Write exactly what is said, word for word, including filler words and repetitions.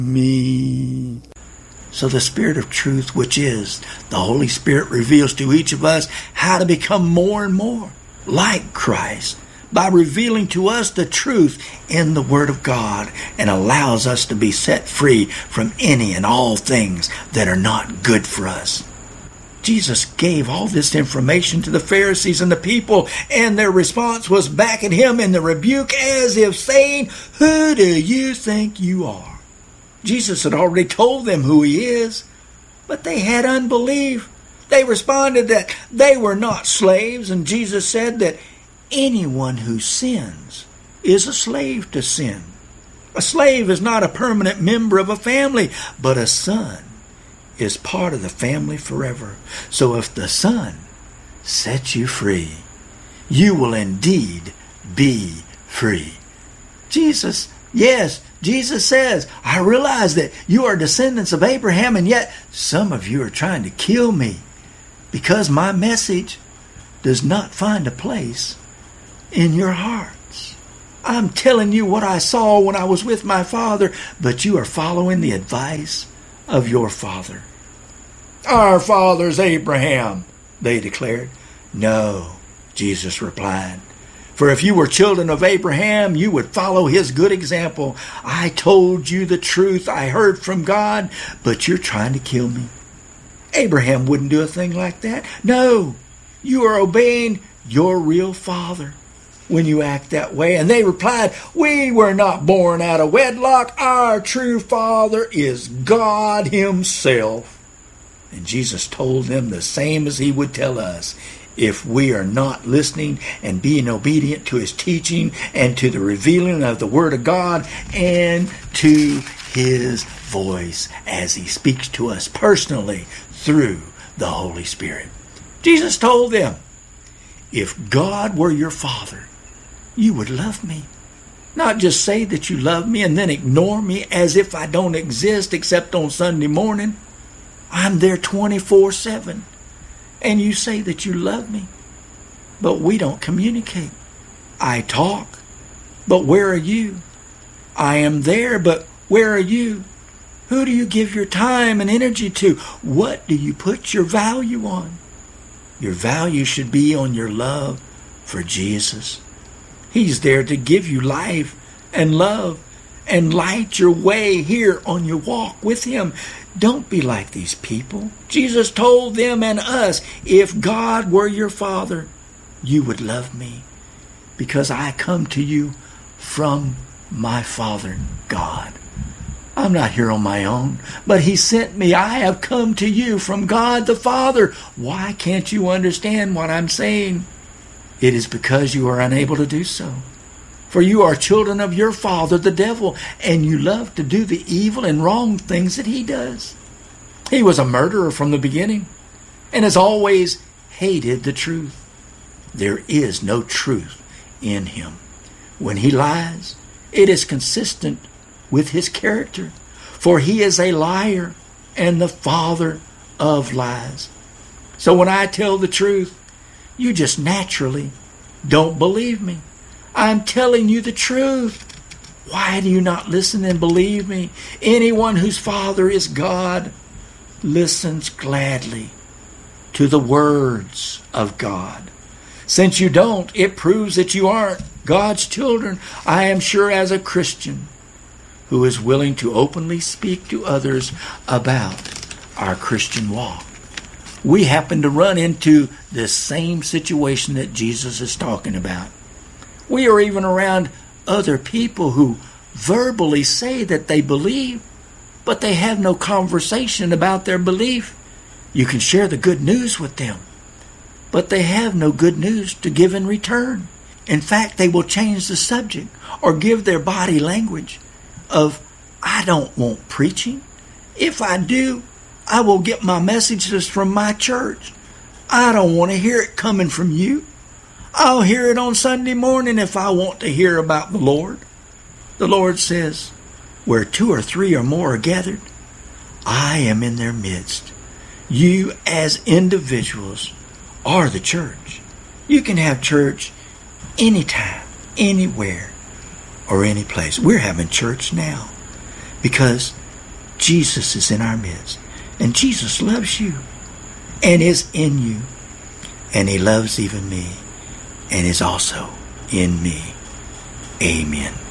me. So the Spirit of truth, which is the Holy Spirit, reveals to each of us how to become more and more like Christ by revealing to us the truth in the Word of God, and allows us to be set free from any and all things that are not good for us. Jesus gave all this information to the Pharisees and the people, and their response was back at him in the rebuke, as if saying, "Who do you think you are?" Jesus had already told them who he is, but they had unbelief. They responded that they were not slaves, and Jesus said that anyone who sins is a slave to sin. A slave is not a permanent member of a family, but a son is part of the family forever. So if the Son sets you free, you will indeed be free. Jesus, yes, Jesus says, I realize that you are descendants of Abraham, and yet some of you are trying to kill me because my message does not find a place in your hearts. I'm telling you what I saw when I was with my father, but you are following the advice of your father. Our father's Abraham, they declared. No, Jesus replied. For if you were children of Abraham, you would follow his good example. I told you the truth I heard from God, but you're trying to kill me. Abraham wouldn't do a thing like that. No, you are obeying your real father when you act that way. And they replied, we were not born out of wedlock. Our true father is God himself. And Jesus told them the same as he would tell us. If we are not listening and being obedient to his teaching and to the revealing of the Word of God and to his voice as he speaks to us personally through the Holy Spirit. Jesus told them, if God were your Father, you would love me. Not just say that you love me and then ignore me as if I don't exist except on Sunday morning. I'm there twenty-four seven. And you say that you love me, but we don't communicate. I talk, but where are you? I am there, but where are you? Who do you give your time and energy to? What do you put your value on? Your value should be on your love for Jesus. He's there to give you life and love and light your way here on your walk with him. Don't be like these people. Jesus told them and us, if God were your Father, you would love me because I come to you from my Father, God. I'm not here on my own, but he sent me. I have come to you from God the Father. Why can't you understand what I'm saying? It is because you are unable to do so. For you are children of your father, the devil, and you love to do the evil and wrong things that he does. He was a murderer from the beginning and has always hated the truth. There is no truth in him. When he lies, it is consistent with his character, for he is a liar and the father of lies. So when I tell the truth, you just naturally don't believe me. I'm telling you the truth. Why do you not listen and believe me? Anyone whose father is God listens gladly to the words of God. Since you don't, it proves that you aren't God's children. I am sure as a Christian who is willing to openly speak to others about our Christian walk. We happen to run into this same situation that Jesus is talking about. We are even around other people who verbally say that they believe, but they have no conversation about their belief. You can share the good news with them, but they have no good news to give in return. In fact, they will change the subject or give their body language of, I don't want preaching. If I do, I will get my messages from my church. I don't want to hear it coming from you. I'll hear it on Sunday morning if I want to hear about the Lord. The Lord says, where two or three or more are gathered, I am in their midst. You as individuals are the church. You can have church anytime, anywhere, or any place. We're having church now because Jesus is in our midst. And Jesus loves you and is in you. And he loves even me and is also in me. Amen.